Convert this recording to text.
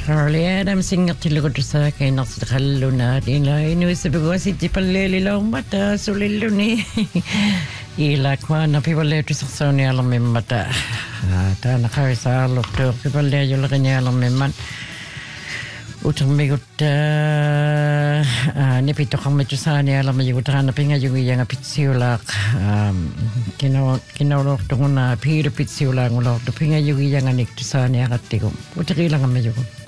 Charlie Adams singertillugutussa keinarsiqalluna inuissapiguasitipalleelilaummata sulilluni ilakwana pivalleetusarsaunialermimmata taanaqarisaalortuur pipalleajuleriñaalermimman utermigutta nipitoqarmitusaanialermiyugutaana pingajugiyanga pitsiulaaq kinaulortunguna piilupitsiulaangulortu pingajugiyanga niktusaaniaqattigu uteriilangammayugu